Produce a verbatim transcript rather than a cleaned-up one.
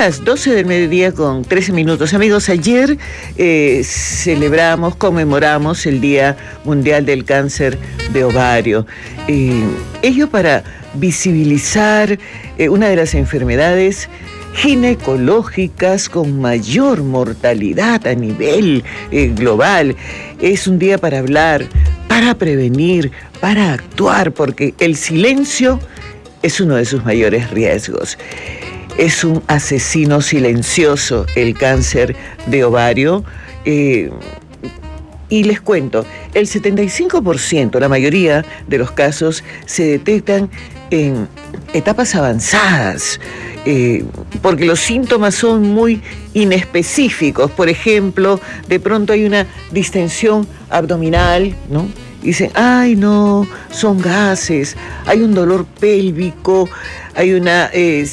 las doce del mediodía con trece minutos. Amigos, ayer eh, celebramos, conmemoramos el Día Mundial del Cáncer de Ovario. Eh, ello para visibilizar eh, una de las enfermedades ginecológicas con mayor mortalidad a nivel eh, global. Es un día para hablar, para prevenir, para actuar, porque el silencio es uno de sus mayores riesgos. Es un asesino silencioso el cáncer de ovario. Eh, y les cuento, el setenta y cinco por ciento, la mayoría de los casos, se detectan en etapas avanzadas, eh, porque los síntomas son muy inespecíficos. Por ejemplo, de pronto hay una distensión abdominal, ¿no? Dicen, ay no, son gases, hay un dolor pélvico, hay una... Eh,